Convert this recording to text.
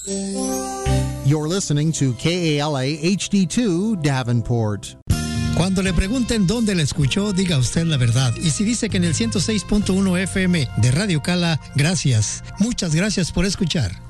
You're listening to KALA HD2 Davenport. Cuando le pregunten dónde la escuchó, diga usted la verdad. Y si dice que en el 106.1 FM de Radio Cala, gracias. Muchas gracias por escuchar.